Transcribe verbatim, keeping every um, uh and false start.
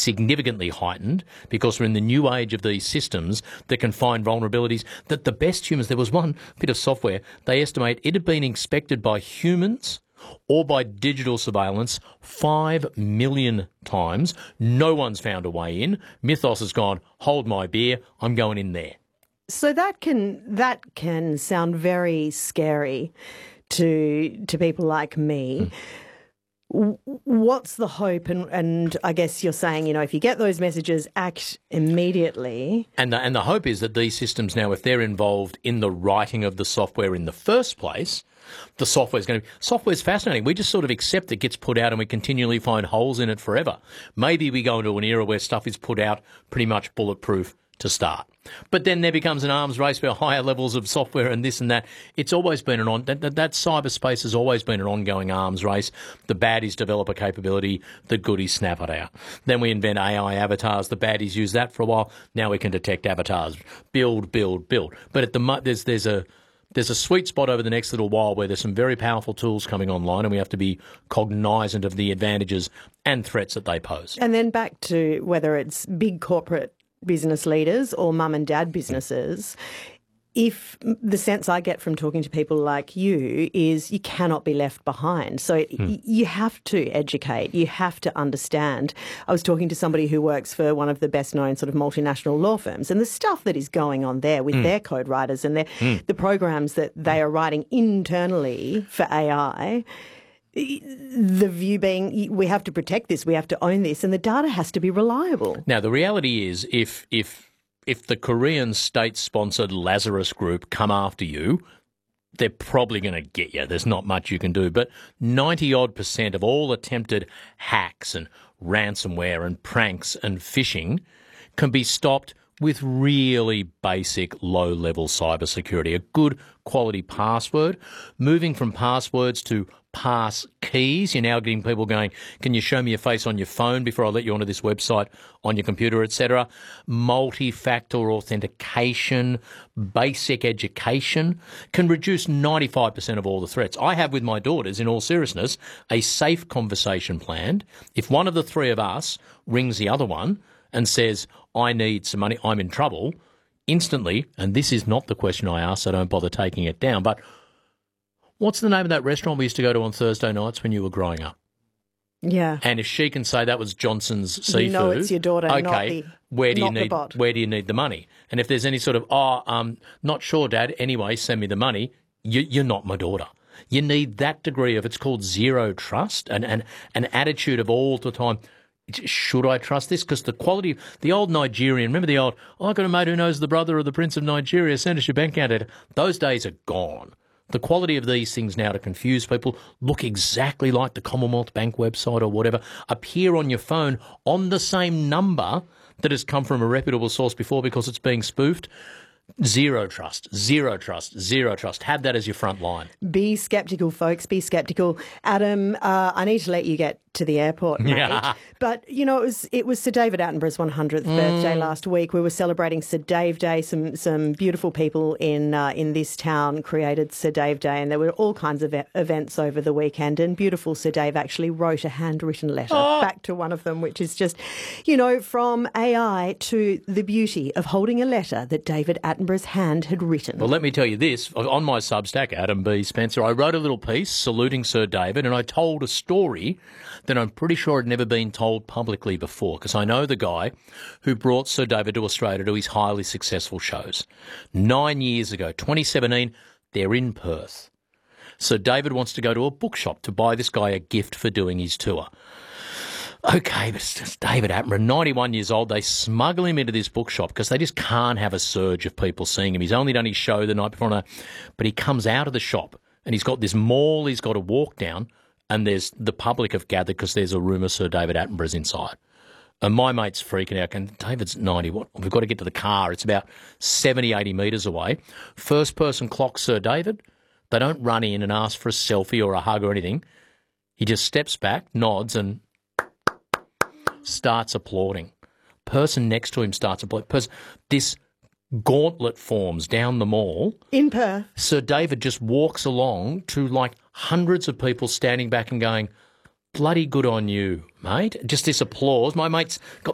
significantly heightened because we're in the new age of these systems that can find vulnerabilities. That the best humans, there was one bit of software, they estimate it had been inspected by humans or by digital surveillance five million times. No one's found a way in. Mythos has gone, hold my beer, I'm going in there. So that can that can sound very scary to to people like me. Mm. What's the hope? And, and I guess you're saying, you know, if you get those messages, act immediately. And the, and the hope is that these systems now, if they're involved in the writing of the software in the first place, the software is going to be... Software's fascinating. We just sort of accept it gets put out and we continually find holes in it forever. Maybe we go into an era where stuff is put out pretty much bulletproof to start. But then there becomes an arms race for higher levels of software and this and that. It's always been an on... That, that, that cyberspace has always been an ongoing arms race. The baddies develop a capability, the goodies snap it out. Then we invent A I avatars. The baddies use that for a while. Now we can detect avatars. Build, build, build. But at the mo- there's there's a... There's a sweet spot over the next little while where there's some very powerful tools coming online and we have to be cognisant of the advantages and threats that they pose. And then back to whether it's big corporate business leaders or mum and dad businesses, if the sense I get from talking to people like you is you cannot be left behind. So hmm. y- you have to educate, you have to understand. I was talking to somebody who works for one of the best known sort of multinational law firms, and the stuff that is going on there with hmm. their code writers and their, hmm. the programs that they are writing internally for A I, the view being we have to protect this, we have to own this, and the data has to be reliable. Now, the reality is if if if the Korean state-sponsored Lazarus Group come after you, they're probably going to get you. There's not much you can do. But ninety-odd percent of all attempted hacks and ransomware and pranks and phishing can be stopped with really basic low-level cybersecurity. A good quality password, moving from passwords to pass keys. You're now getting people going, can you show me your face on your phone before I let you onto this website on your computer, et cetera. Multi-factor authentication, basic education can reduce ninety-five percent of all the threats. I have with my daughters, in all seriousness, a safe conversation planned. If one of the three of us rings the other one and says, I need some money, I'm in trouble, instantly, and this is not the question I asked, so don't bother taking it down, but what's the name of that restaurant we used to go to on Thursday nights when you were growing up? Yeah. And if she can say that was Johnson's Seafood, you know it's your daughter, okay, not the, where do you not need the bot. Where do you need the money? And if there's any sort of, oh, um, not sure, Dad, anyway, send me the money, you, you're not my daughter. You need that degree of, it's called zero trust, and an, an attitude of all the time, should I trust this? Because the quality, the old Nigerian, remember the old, oh, I've got a mate who knows the brother of the Prince of Nigeria, send us your bank account. Those days are gone. The quality of these things now to confuse people look exactly like the Commonwealth Bank website or whatever, appear on your phone on the same number that has come from a reputable source before because it's being spoofed. Zero trust, zero trust, zero trust. Have that as your front line. Be sceptical, folks. Be sceptical. Adam, uh, I need to let you get to the airport, mate. Yeah. But, you know, it was it was Sir David Attenborough's one hundredth mm. birthday last week. We were celebrating Sir Dave Day. Some some beautiful people in uh, in this town created Sir Dave Day, and there were all kinds of e- events over the weekend. And beautiful Sir Dave actually wrote a handwritten letter oh. back to one of them, which is just, you know, from A I to the beauty of holding a letter that David Attenborough's hand had written. Well, let me tell you this. On my Substack, Adam B. Spencer, I wrote a little piece saluting Sir David, and I told a story that I'm pretty sure had never been told publicly before, because I know the guy who brought Sir David to Australia to his highly successful shows. Nine years ago, twenty seventeen, they're in Perth. Sir David wants to go to a bookshop to buy this guy a gift for doing his tour. Okay, but it's just David Attenborough, ninety-one years old. They smuggle him into this bookshop because they just can't have a surge of people seeing him. He's only done his show the night before, but he comes out of the shop and he's got this mall he's got to walk down, and there's the public have gathered because there's a rumour Sir David Attenborough's inside. And my mate's freaking out. And David's ninety. What? We've got to get to the car. It's about seventy, eighty metres away. First person clocks Sir David. They don't run in and ask for a selfie or a hug or anything. He just steps back, nods, and starts applauding. Person next to him starts applauding. Person, this gauntlet forms down the mall. In Perth. Sir David just walks along to like hundreds of people standing back and going, bloody good on you, mate. Just this applause. My mate's got